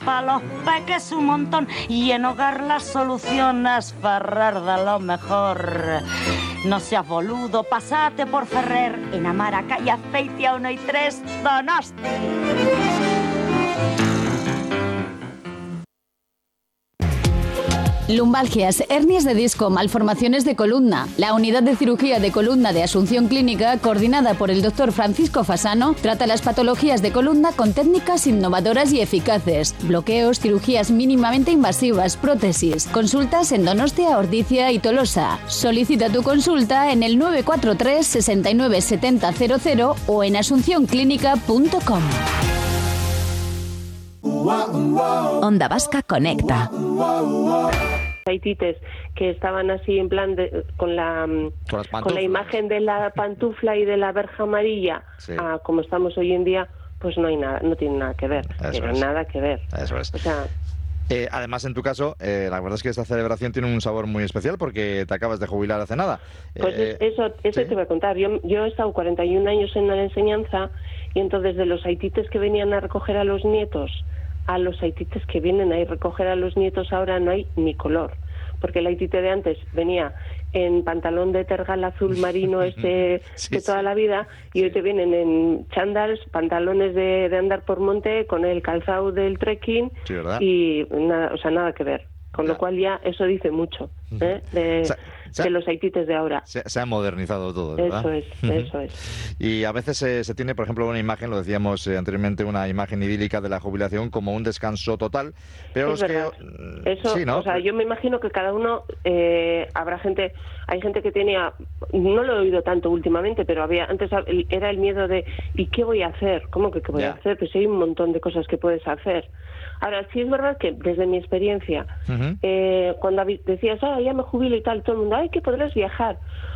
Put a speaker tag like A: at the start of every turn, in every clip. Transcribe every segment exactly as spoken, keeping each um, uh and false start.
A: pa' los peques un montón y en Hogar la solución es Ferrer de lo mejor. No seas boludo, pasate por Ferrer en Amara, calle Azpeitia uno y tres, Donosti.
B: Lumbalgias, hernias de disco, malformaciones de columna. La unidad de cirugía de columna de Asunción Clínica, coordinada por el doctor Francisco Fasano, trata las patologías de columna con técnicas innovadoras y eficaces. Bloqueos, cirugías mínimamente invasivas, prótesis. Consultas en Donostia, Ordizia y Tolosa. Solicita tu consulta en el nueve cuatro tres, seis nueve siete cero cero cero o en asunción clínica punto com.
C: Onda Vasca Conecta.
D: Haitites que estaban así en plan de, con la con, con la imagen de la pantufla y de la verja amarilla, sí. a como estamos hoy en día, pues no hay nada, no tiene nada que ver, Eso pero es. nada que ver.
E: Eso es.
D: O sea,
E: Eh, además, en tu caso, eh, la verdad es que esta celebración tiene un sabor muy especial porque te acabas de jubilar hace nada.
D: Pues eh, eso, eso ¿sí? te voy a contar. Yo, yo he estado cuarenta y un años en la enseñanza y entonces de los haitites que venían a recoger a los nietos a los haitites que vienen a ir a recoger a los nietos ahora no hay ni color. Porque el haitite de antes venía en pantalón de tergal azul marino este sí, de toda sí. la vida y hoy te vienen en chándals, pantalones de, de andar por monte con el calzado del trekking
E: sí,
D: y nada, o sea, nada que ver. Con ya. lo cual ya eso dice mucho ¿eh? de, o sea, de ha, los haitites de ahora.
E: Se, se ha modernizado todo, ¿verdad?
D: Eso es, eso es.
E: Y a veces se, se tiene, por ejemplo, una imagen, lo decíamos eh, anteriormente, una imagen idílica de la jubilación como un descanso total, pero
D: es
E: los
D: verdad.
E: que...
D: Eso,
E: sí, ¿no?
D: O sea, yo me imagino que cada uno, eh, habrá gente, hay gente que tenía, no lo he oído tanto últimamente, pero había antes era el miedo de ¿y qué voy a hacer? ¿Cómo que qué voy yeah. a hacer? Pues hay un montón de cosas que puedes hacer. Ahora, sí es verdad que desde mi experiencia, uh-huh. eh, cuando decías, ah, ya me jubilo y tal, todo el mundo, ay, que podrás viajar.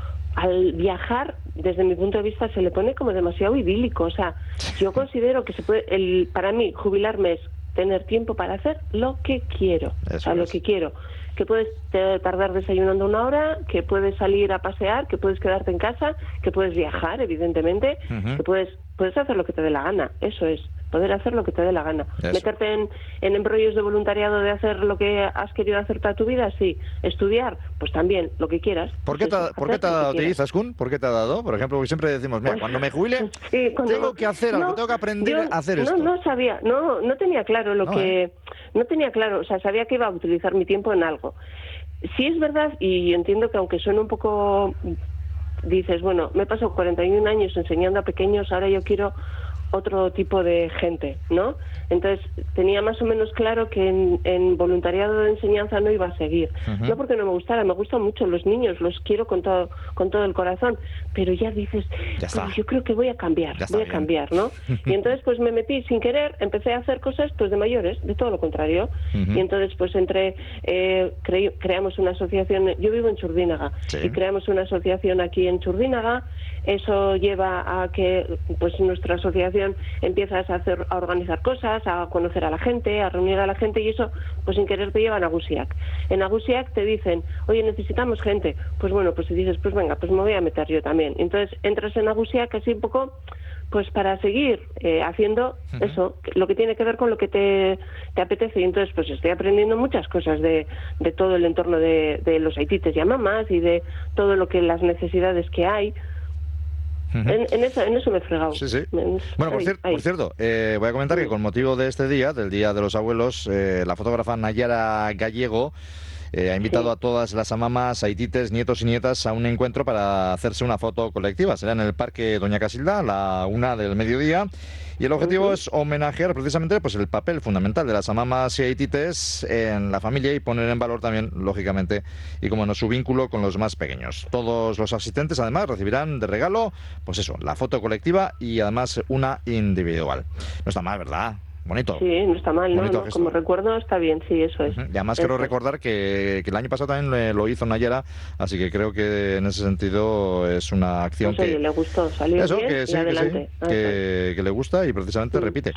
D: Al viajar, desde mi punto de vista, se le pone como demasiado idílico. O sea, yo considero que se puede, el, para mí, jubilarme es tener tiempo para hacer lo que quiero. Eso o sea, es. lo que quiero. Que puedes tardar desayunando una hora, que puedes salir a pasear, que puedes quedarte en casa, que puedes viajar, evidentemente, uh-huh. que puedes puedes hacer lo que te dé la gana. Eso es, poder hacer lo que te dé la gana. Eso. Meterte en, en embrollos de voluntariado de hacer lo que has querido hacer toda tu vida, sí. Estudiar, pues también, lo que quieras.
E: ¿Por qué,
D: pues
E: te, ¿por qué te ha dado, te dices, Kun? ¿Por qué te ha dado? Por ejemplo, siempre decimos, mira, pues, cuando me jubile, sí, cuando, tengo que hacer algo, no, tengo que aprender
D: yo,
E: a hacer
D: no,
E: esto.
D: No, no sabía, no, no tenía claro lo
E: no,
D: que...
E: ¿eh?
D: No tenía claro, o sea, sabía que iba a utilizar mi tiempo en algo. Sí es verdad, y entiendo que aunque suene un poco... Dices, bueno, me he pasado cuarenta y un años enseñando a pequeños, ahora yo quiero otro tipo de gente, ¿no? Entonces tenía más o menos claro que en, en voluntariado de enseñanza no iba a seguir. Uh-huh. No porque no me gustara, me gustan mucho los niños, los quiero con todo con todo el corazón, pero ya dices, ya pues yo creo que voy a cambiar, voy a bien. cambiar, ¿no? Y entonces pues me metí sin querer, empecé a hacer cosas pues de mayores, de todo lo contrario. Uh-huh. Y entonces pues entre eh, cre- creamos una asociación, yo vivo en Churdínaga, sí. y creamos una asociación aquí en Churdínaga. Eso lleva a que pues nuestra asociación empiezas a hacer a organizar cosas, a conocer a la gente, a reunir a la gente y eso pues sin querer te llevan a Gusiac. En Agusiac te dicen, oye, necesitamos gente. Pues bueno, pues si dices, pues venga, pues me voy a meter yo también. Entonces entras en Agusiac así un poco pues para seguir eh, haciendo uh-huh. eso, lo que tiene que ver con lo que te, te apetece. Y entonces pues estoy aprendiendo muchas cosas de, de todo el entorno de, de los haitites y a mamás y de todo lo que las necesidades que hay. Uh-huh. En, en, eso, en eso me he fregado.
E: Sí, sí.
D: En,
E: bueno, por,
D: ahí,
E: cier-
D: ahí.
E: por cierto, eh, voy a comentar que con motivo de este día, del Día de los Abuelos, eh, la fotógrafa Nayara Gallego eh, ha invitado sí. a todas las amamas, haitites, nietos y nietas a un encuentro para hacerse una foto colectiva. Será en el Parque Doña Casilda, a la una del mediodía. Y el objetivo uh-huh. es homenajear precisamente pues el papel fundamental de las amamas y haitites en la familia y poner en valor también, lógicamente, y como no, su vínculo con los más pequeños. Todos los asistentes, además, recibirán de regalo, pues eso, la foto colectiva y además una individual. No está mal, ¿verdad? Bonito.
D: Sí, no está mal, ¿no? ¿no? Como recuerdo está bien, sí, eso es.
E: Uh-huh. Y además
D: eso.
E: quiero recordar que, que el año pasado también lo hizo Nayara, así que creo que en ese sentido es una acción
D: pues
E: que...
D: Oye, le gustó, salió
E: eso,
D: bien
E: que
D: y
E: sí,
D: adelante.
E: Que, sí, que, que le gusta y precisamente sí. repite.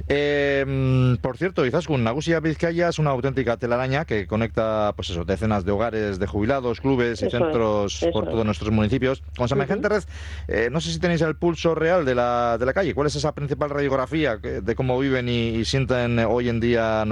E: Eh, por cierto, Izaskun, Nagusia Vizcaya es una auténtica telaraña que conecta, pues eso, decenas de hogares de jubilados, clubes y
D: eso
E: centros
D: es,
E: por todos
D: es.
E: nuestros municipios. Con semejante uh-huh. red, eh, no sé si tenéis el pulso real de la, de la calle. ¿Cuál es esa principal radiografía de cómo viven y, y sienten hoy en día